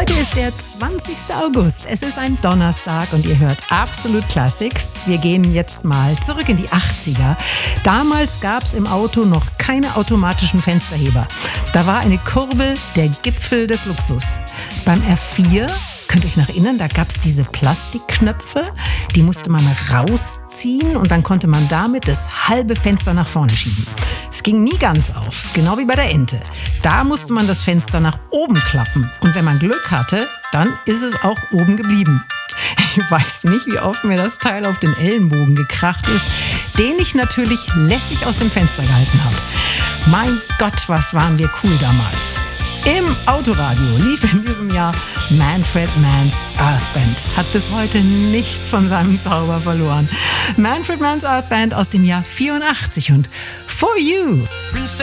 Heute ist der 20. August. Es ist ein Donnerstag und ihr hört Absolut Classics. Wir gehen jetzt mal zurück in die 80er. Damals gab es im Auto noch keine automatischen Fensterheber. Da war eine Kurbel der Gipfel des Luxus. Beim R4, könnt ihr euch noch erinnern, da gab es diese Plastikknöpfe, die musste man rausziehen und dann konnte man damit das halbe Fenster nach vorne schieben. Es ging nie ganz auf, genau wie bei der Ente. Da musste man das Fenster nach oben klappen und wenn man Glück hatte, dann ist es auch oben geblieben. Ich weiß nicht, wie oft mir das Teil auf den Ellenbogen gekracht ist, den ich natürlich lässig aus dem Fenster gehalten habe. Mein Gott, was waren wir cool damals. Im Autoradio lief in diesem Jahr Manfred Mann's Earth Band. Hat bis heute nichts von seinem Zauber verloren. Manfred Mann's Earth Band aus dem Jahr 84 und For You.